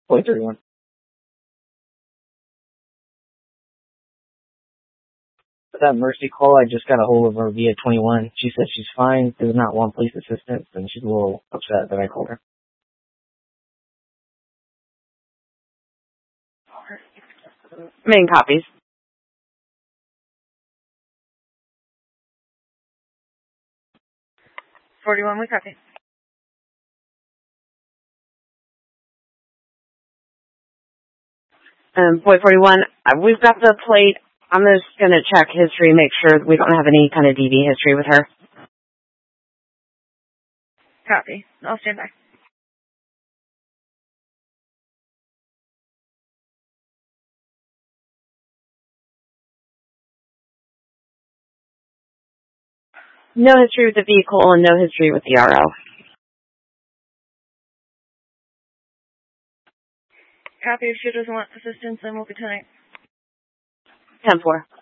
0.31. For that Mercy call, I just got a hold of her via 21. She said she's fine, does not want police assistance, and she's a little upset that I called her. Main copies. We copy. Boy 41, we've got the plate. I'm just going to check history, make sure we don't have any kind of DV history with her. Copy. I'll stand by. No history with the vehicle and no history with the RO. Copy. If she doesn't want assistance, then we'll be tonight. 10-4.